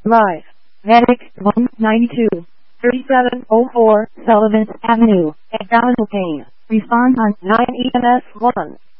Live. Medic 192. 3704 Sullivan Avenue, Abdominal pain. Respond on 9 EMS 1.